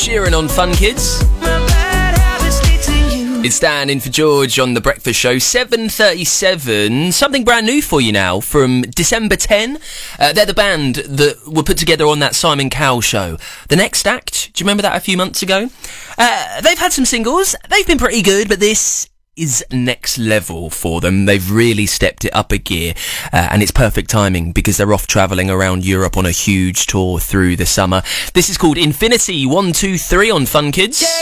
Sheeran on Fun Kids. It's Dan in for George on The Breakfast Show, 7:37. Something brand new for you now from December 10. They're the band that were put together on that Simon Cowell show. The Next Act, do you remember that a few months ago? They've had some singles. They've been pretty good, but this is next level for them. They've really stepped it up a gear, and it's perfect timing because they're off travelling around Europe on a huge tour through the summer. This is called Infinity 1, 2, 3 on Fun Kids.